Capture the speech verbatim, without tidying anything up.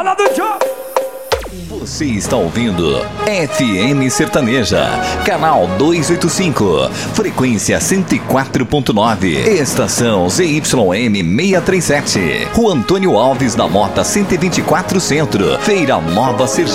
Você está ouvindo F M Sertaneja, canal duzentos e oitenta e cinco, frequência cento e quatro ponto nove, estação Z Y M seiscentos e trinta e sete, Rua Antônio Alves da Mota cento e vinte e quatro Centro, Feira Nova Sergipe.